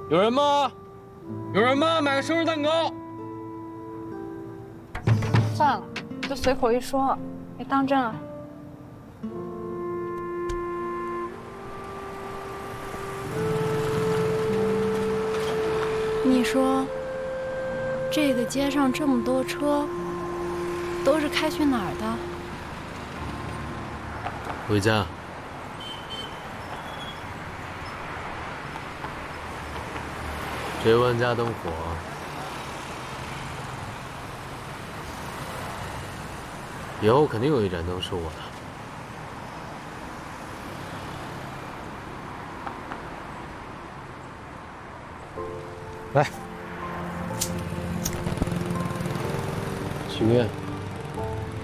有人吗？有人吗？买个生日蛋糕。 算了，就随口一说，别当真啊。你说，这个街上这么多车，都是开去哪儿的？ 回家。谁万家灯火？以后肯定有一盏灯是我的。来，许愿。